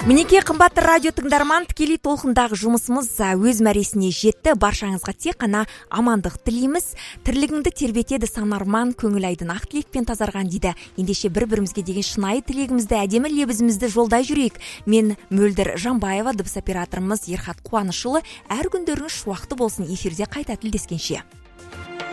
Мінекей қымбатты радио тыңдарман, тікелей толқындағы жұмысымыз өз мәресіне жетті. Баршаңызға тек қана амандық тілейміз. Тірлігіңді тербетеді сан арман, көңіл айдын ақ тілекпен тазарған дейді. Ендеше бір-бірімізге деген шынайы тілегімізді, әдемі лебізімізді жолдай жүрейік. Мен Мөлдір Жамбаева, дыбыс операторымыз Ерхат Қуанышұлы. Әр күндеріңіз шуақты болсын. Эфирде қайта тілдескенше.